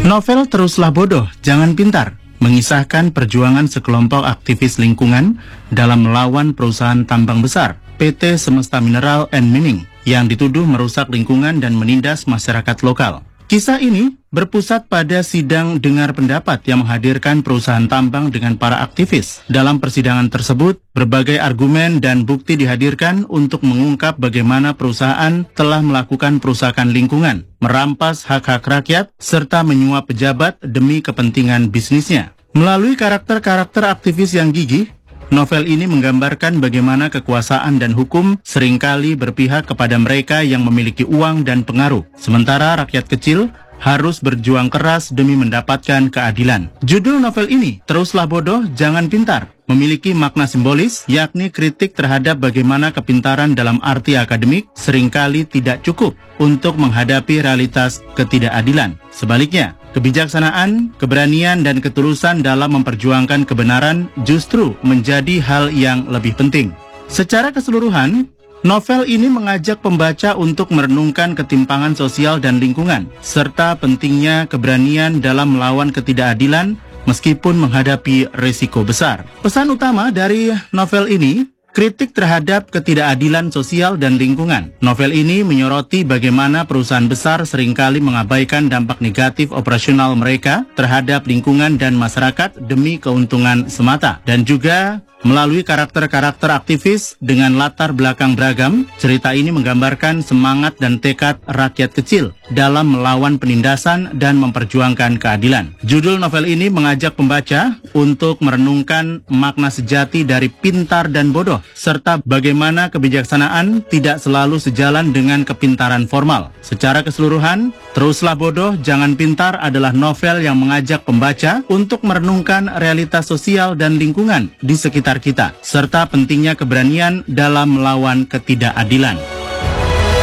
Novel Teruslah Bodoh, Jangan Pintar mengisahkan perjuangan sekelompok aktivis lingkungan dalam melawan perusahaan tambang besar PT Semesta Mineral and Mining yang dituduh merusak lingkungan dan menindas masyarakat lokal. Kisah ini berpusat pada sidang dengar pendapat yang menghadirkan perusahaan tambang dengan para aktivis. Dalam persidangan tersebut, berbagai argumen dan bukti dihadirkan untuk mengungkap bagaimana perusahaan telah melakukan perusakan lingkungan, merampas hak-hak rakyat, serta menyuap pejabat demi kepentingan bisnisnya. Melalui karakter-karakter aktivis yang gigih, novel ini menggambarkan bagaimana kekuasaan dan hukum seringkali berpihak kepada mereka yang memiliki uang dan pengaruh, sementara rakyat kecil harus berjuang keras demi mendapatkan keadilan. Judul novel ini, Teruslah Bodoh, Jangan Pintar, memiliki makna simbolis, yakni kritik terhadap bagaimana kepintaran dalam arti akademik seringkali tidak cukup untuk menghadapi realitas ketidakadilan. Sebaliknya, kebijaksanaan, keberanian, dan ketulusan dalam memperjuangkan kebenaran justru menjadi hal yang lebih penting. Secara keseluruhan, novel ini mengajak pembaca untuk merenungkan ketimpangan sosial dan lingkungan, serta pentingnya keberanian dalam melawan ketidakadilan meskipun menghadapi risiko besar. Pesan utama dari novel ini, kritik terhadap ketidakadilan sosial dan lingkungan. Novel ini menyoroti bagaimana perusahaan besar seringkali mengabaikan dampak negatif operasional mereka terhadap lingkungan dan masyarakat demi keuntungan semata. Dan juga melalui karakter-karakter aktivis dengan latar belakang beragam, cerita ini menggambarkan semangat dan tekad rakyat kecil dalam melawan penindasan dan memperjuangkan keadilan. Judul novel ini mengajak pembaca untuk merenungkan makna sejati dari pintar dan bodoh, serta bagaimana kebijaksanaan tidak selalu sejalan dengan kepintaran formal. Secara keseluruhan, Teruslah Bodoh, Jangan Pintar adalah novel yang mengajak pembaca untuk merenungkan realitas sosial dan lingkungan di sekitar kita, serta pentingnya keberanian dalam melawan ketidakadilan.